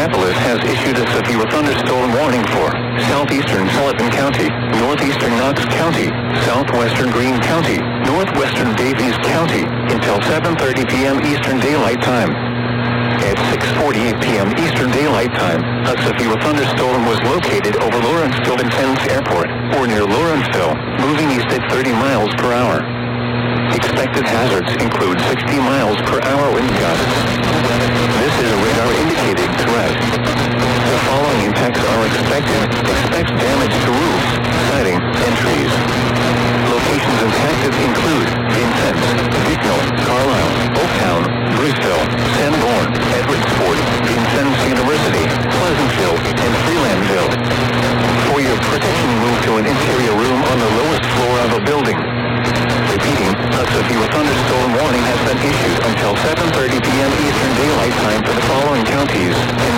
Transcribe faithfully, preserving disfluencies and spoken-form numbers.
Minneapolis has issued a severe thunderstorm warning for southeastern Sullivan County, northeastern Knox County, southwestern Greene County, northwestern Davies County until seven thirty p.m. Eastern Daylight Time. At six forty-eight p.m. Eastern Daylight Time, a severe thunderstorm was located over Lawrenceville Independence Airport, or near Lawrenceville, moving east at thirty miles per hour. Expected hazards include sixty miles per hour wind gusts. This is a radar indicated threat. The following impacts are expected. Expect damage to roofs, siding, and trees. Locations impacted include Vincennes, Bicknell, Carlisle, Oaktown, Bridgeville, Sanborn, Edwardsport, Vincennes University, Pleasantville, and Freelandville. For your protection, move to an interior room on the lowest floor of a building. Repeating, a severe thunderstorm warning has been issued until seven thirty p.m. Eastern Daylight Time for the following counties: